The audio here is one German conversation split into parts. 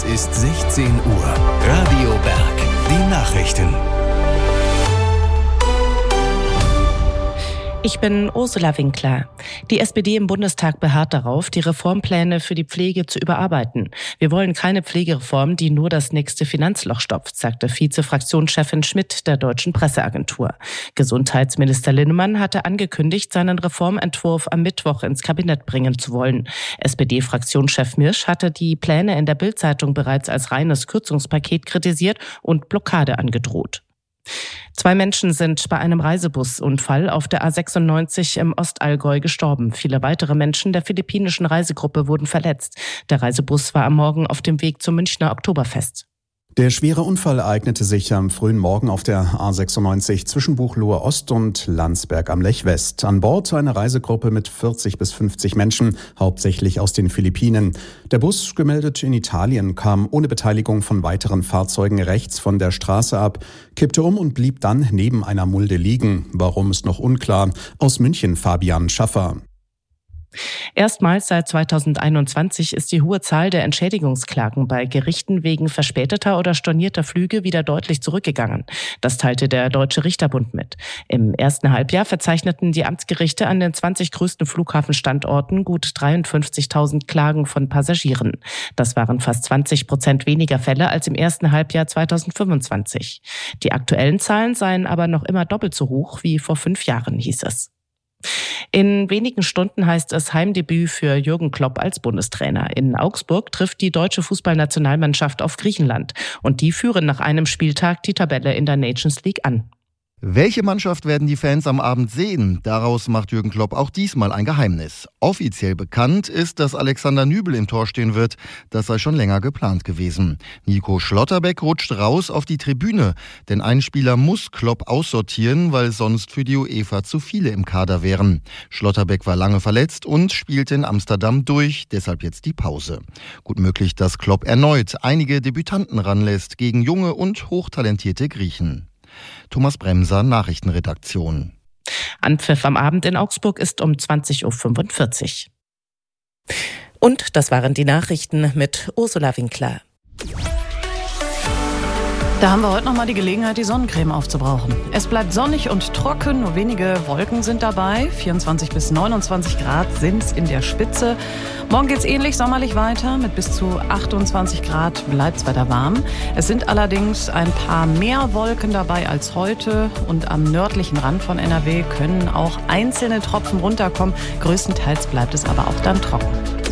Es ist 16 Uhr. Radio Berg. Die Nachrichten. Ich bin Ursula Winkler. Die SPD im Bundestag beharrt darauf, die Reformpläne für die Pflege zu überarbeiten. Wir wollen keine Pflegereform, die nur das nächste Finanzloch stopft, sagte Vize-Fraktionschefin Schmidt der Deutschen Presseagentur. Gesundheitsminister Linnemann hatte angekündigt, seinen Reformentwurf am Mittwoch ins Kabinett bringen zu wollen. SPD-Fraktionschef Mirsch hatte die Pläne in der Bild-Zeitung bereits als reines Kürzungspaket kritisiert und Blockade angedroht. 2 Menschen sind bei einem Reisebusunfall auf der A96 im Ostallgäu gestorben. Viele weitere Menschen der philippinischen Reisegruppe wurden verletzt. Der Reisebus war am Morgen auf dem Weg zum Münchner Oktoberfest. Der schwere Unfall ereignete sich am frühen Morgen auf der A96 zwischen Buchloe Ost und Landsberg am Lech West. An Bord eine Reisegruppe mit 40 bis 50 Menschen, hauptsächlich aus den Philippinen. Der Bus, gemeldet in Italien, kam ohne Beteiligung von weiteren Fahrzeugen rechts von der Straße ab, kippte um und blieb dann neben einer Mulde liegen. Warum, ist noch unklar. Aus München Fabian Schaffer. Erstmals seit 2021 ist die hohe Zahl der Entschädigungsklagen bei Gerichten wegen verspäteter oder stornierter Flüge wieder deutlich zurückgegangen. Das teilte der Deutsche Richterbund mit. Im ersten Halbjahr verzeichneten die Amtsgerichte an den 20 größten Flughafenstandorten gut 53.000 Klagen von Passagieren. Das waren fast 20% weniger Fälle als im ersten Halbjahr 2025. Die aktuellen Zahlen seien aber noch immer doppelt so hoch wie vor 5 Jahren, hieß es. In wenigen Stunden heißt es Heimdebüt für Jürgen Klopp als Bundestrainer. In Augsburg trifft die deutsche Fußballnationalmannschaft auf Griechenland. Und die führen nach einem Spieltag die Tabelle in der Nations League an. Welche Mannschaft werden die Fans am Abend sehen? Daraus macht Jürgen Klopp auch diesmal ein Geheimnis. Offiziell bekannt ist, dass Alexander Nübel im Tor stehen wird. Das sei schon länger geplant gewesen. Nico Schlotterbeck rutscht raus auf die Tribüne. Denn ein Spieler muss Klopp aussortieren, weil sonst für die UEFA zu viele im Kader wären. Schlotterbeck war lange verletzt und spielte in Amsterdam durch. Deshalb jetzt die Pause. Gut möglich, dass Klopp erneut einige Debütanten ranlässt gegen junge und hochtalentierte Griechen. Thomas Bremser, Nachrichtenredaktion. Anpfiff am Abend in Augsburg ist um 20.45 Uhr. Und das waren die Nachrichten mit Ursula Winkler. Da haben wir heute nochmal die Gelegenheit, die Sonnencreme aufzubrauchen. Es bleibt sonnig und trocken, nur wenige Wolken sind dabei. 24 bis 29 Grad sind's in der Spitze. Morgen geht's ähnlich sommerlich weiter. Mit bis zu 28 Grad bleibt's weiter warm. Es sind allerdings ein paar mehr Wolken dabei als heute. Und am nördlichen Rand von NRW können auch einzelne Tropfen runterkommen. Größtenteils bleibt es aber auch dann trocken.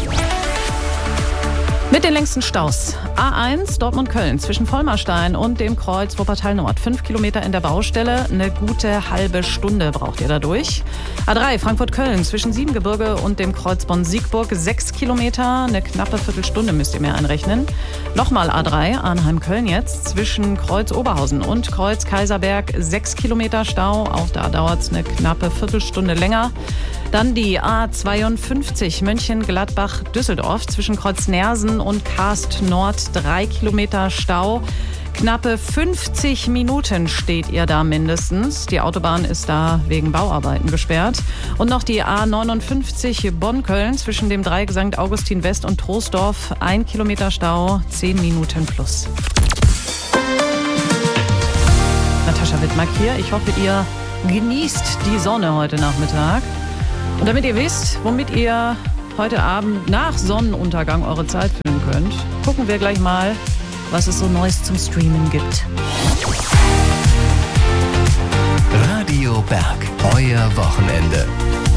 Mit den längsten Staus. A1 Dortmund-Köln zwischen Vollmerstein und dem Kreuz Wuppertal Nord. 5 Kilometer in der Baustelle. Eine gute halbe Stunde braucht ihr dadurch. A3 Frankfurt-Köln zwischen Siebengebirge und dem Kreuz Bonn-Siegburg. 6 Kilometer. Eine knappe Viertelstunde müsst ihr mehr einrechnen. Nochmal A3 Arnheim-Köln jetzt zwischen Kreuz Oberhausen und Kreuz Kaiserberg. 6 Kilometer Stau. Auch da dauert es eine knappe Viertelstunde länger. Dann die A52 Mönchengladbach-Düsseldorf zwischen Kreuz Nersen und Karst Nord. 3 Kilometer Stau. Knappe 50 Minuten steht ihr da mindestens. Die Autobahn ist da wegen Bauarbeiten gesperrt. Und noch die A59 Bonn-Köln zwischen dem Dreieck St. Augustin West und Troisdorf. 1 Kilometer Stau, 10 Minuten plus. Natascha Wittmark hier. Ich hoffe, ihr genießt die Sonne heute Nachmittag. Und damit ihr wisst, womit ihr heute Abend nach Sonnenuntergang eure Zeit füllen könnt, gucken wir gleich mal, was es so Neues zum Streamen gibt. Radio Berg, euer Wochenende.